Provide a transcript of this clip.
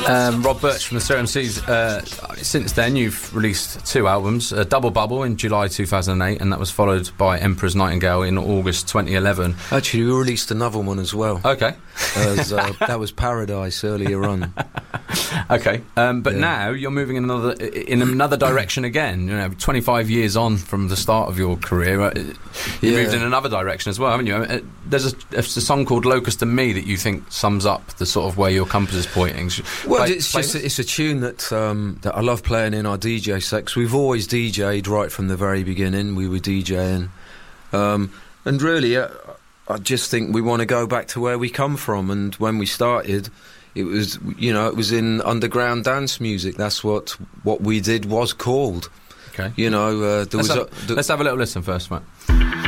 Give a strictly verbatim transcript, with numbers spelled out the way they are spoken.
Um, Rob Birch from the Stereo M Cs. Uh, since then, you've released two albums, uh, Double Bubble in July two thousand eight, and that was followed by Emperor's Nightingale in August twenty eleven. Actually, we released another one as well. Okay. As, uh, that was Paradise earlier on. Okay, um, but Yeah. now you're moving in another in another direction again. You know, twenty-five years on from the start of your career, uh, you Yeah. moved in another direction as well, haven't you? Uh, There's a, there's a song called "Locust and Me" that you think sums up the sort of way your compass is pointing. Should- Well, play- it's play just this? it's a tune that um, that I love playing in our D J sets. We've always D J'd right from the very beginning. We were DJing, um, and really, uh, I just think we want to go back to where we come from. And when we started, it was you know it was in underground dance music. That's what what we did was called. Okay. You know, uh, there Let's was have, a, the, let's have a little listen first, mate.